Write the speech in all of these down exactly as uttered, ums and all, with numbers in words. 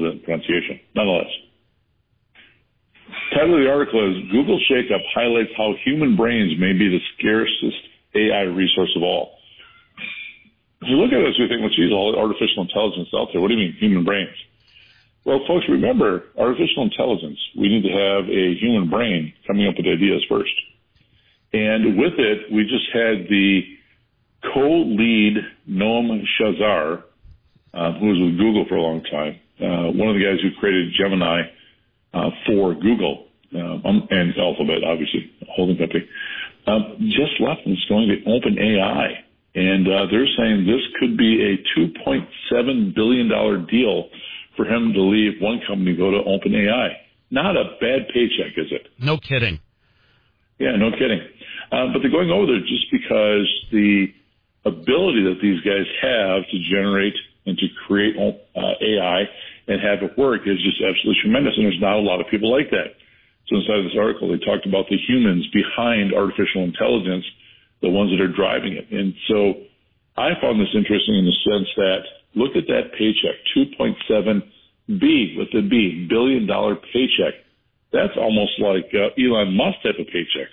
the pronunciation. Nonetheless, title of the article is Google Shakeup Highlights How Human Brains May Be the Scarcest A I Resource of All. If you look at this, we think, well, geez, all artificial intelligence out there. What do you mean, human brains? Well, folks, remember, artificial intelligence, we need to have a human brain coming up with ideas first. And with it, we just had the co-lead Noam Shazar, uh, who was with Google for a long time, uh, one of the guys who created Gemini uh, for Google uh, um, and Alphabet, obviously, a holding company, um, just left and is going to OpenAI. And uh, they're saying this could be a two point seven billion dollars deal for him to leave one company and go to OpenAI. Not a bad paycheck, is it? No kidding. Yeah, no kidding. Uh, but they're going over there just because the ability that these guys have to generate and to create uh, A I and have it work is just absolutely tremendous, and there's not a lot of people like that. So inside of this article, they talked about the humans behind artificial intelligence, the ones that are driving it. And so I found this interesting in the sense that look at that paycheck, two point seven B with the B, billion dollar paycheck. That's almost like uh, Elon Musk type of paychecks.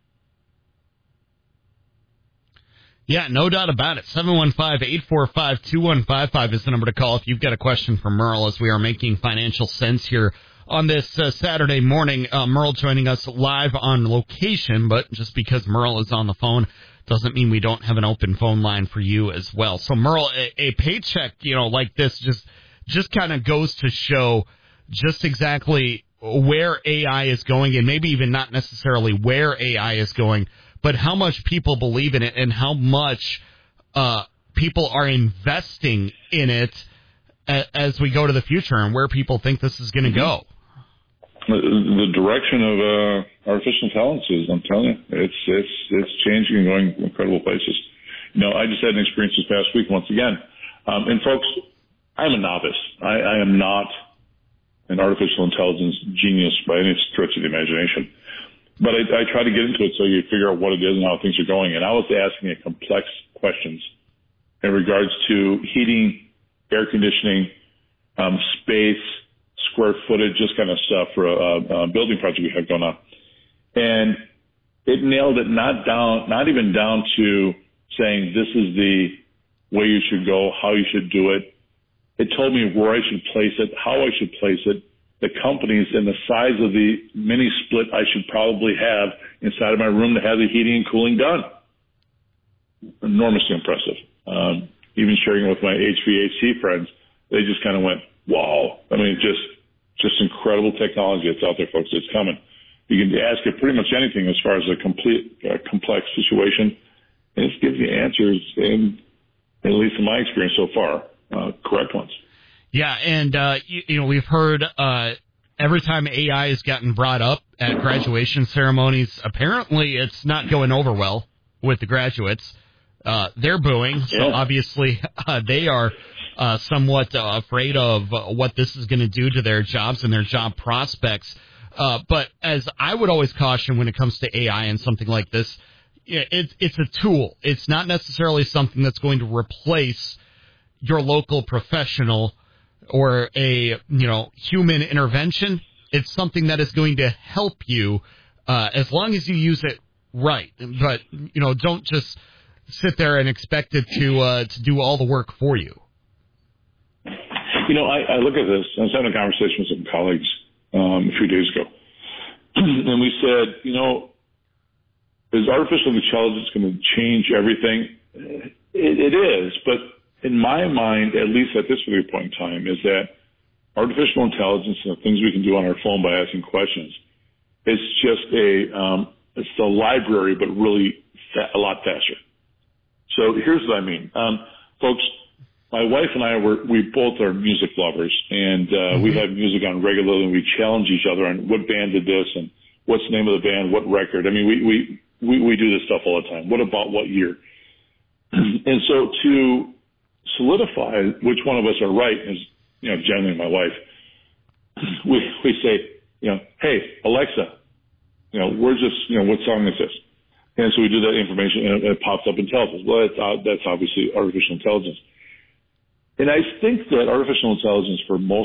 Yeah, no doubt about it. seven one five, eight four five, two one five five is the number to call if you've got a question for Merle as we are making financial sense here on this uh, Saturday morning. Uh, Merle joining us live on location, but just because Merle is on the phone doesn't mean we don't have an open phone line for you as well. So, Merle, a, a paycheck, you know, like this just just kind of goes to show just exactly where A I is going, and maybe even not necessarily where A I is going, but how much people believe in it and how much uh, people are investing in it a, as we go to the future and where people think this is going to go. The, the direction of uh, artificial intelligence is, I'm telling you, it's it's it's changing and going incredible places. You know, I just had an experience this past week once again. Um, and folks, I'm a novice. I, I am not an artificial intelligence genius by any stretch of the imagination. But I, I try to get into it so you figure out what it is and how things are going. And I was asking it complex questions in regards to heating, air conditioning, um, space, square footage, this kind of stuff for a, a building project we have going on. And it nailed it not down, not even down to saying this is the way you should go, how you should do it. It told me where I should place it, how I should place it, the companies and the size of the mini split I should probably have inside of my room to have the heating and cooling done. Enormously impressive. Um, even sharing it with my H V A C friends, they just kind of went, wow. I mean, just just incredible technology that's out there, folks. It's coming. You can ask it pretty much anything as far as a complete uh, complex situation, and it gives you answers, and at least in my experience so far, uh, correct ones. Yeah, and, uh, you, you know, we've heard uh, every time A I has gotten brought up at graduation ceremonies, apparently it's not going over well with the graduates. Uh, they're booing, so yeah. obviously uh, they are uh, somewhat uh, afraid of uh, what this is going to do to their jobs and their job prospects. Uh, but as I would always caution when it comes to A I and something like this, it's, it's a tool. It's not necessarily something that's going to replace your local professional or a, you know, human intervention. It's something that is going to help you uh, as long as you use it right. But, you know, don't just sit there and expect it to uh, to do all the work for you. You know, I, I look at this. I was having a conversation with some colleagues um, a few days ago, and we said, you know, is artificial intelligence going to change everything? It, it is, but in my mind, at least at this particular point in time, is that artificial intelligence and the things we can do on our phone by asking questions, it's just a, um, it's a library, but really fa- a lot faster. So here's what I mean. Um, folks, my wife and I, were, we both are music lovers, and uh, mm-hmm. we have music on regularly, and we challenge each other on what band did this, and what's the name of the band, what record. I mean, we, we, we, we do this stuff all the time. What about what year? And so to solidify which one of us are right is, you know, generally my wife. We we say, you know, hey, Alexa, you know, where's this, you know, what song is this? And so we do that information and it pops up and tells us. Well, that's, uh, that's obviously artificial intelligence. And I think that artificial intelligence for most